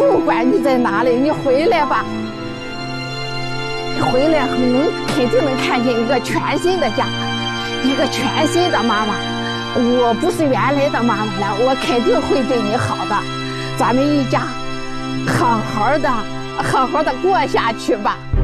不管你在哪里，你回来吧。你回来肯定能看见一个全新的家，一个全新的妈妈。我不是原来的妈妈了，我肯定会对你好的。咱们一家好好的过下去吧。